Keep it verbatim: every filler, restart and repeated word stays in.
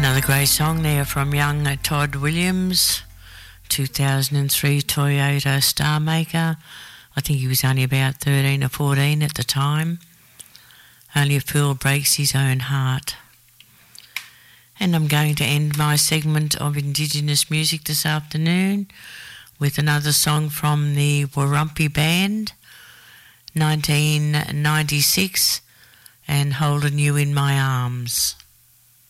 Another great song there from young Todd Williams, two thousand three Toyota Star Maker. I think he was only about thirteen or fourteen at the time. Only a fool breaks his own heart. And I'm going to end my segment of Indigenous music this afternoon with another song from the Warumpi Band, nineteen ninety-six, and Holding You in My Arms.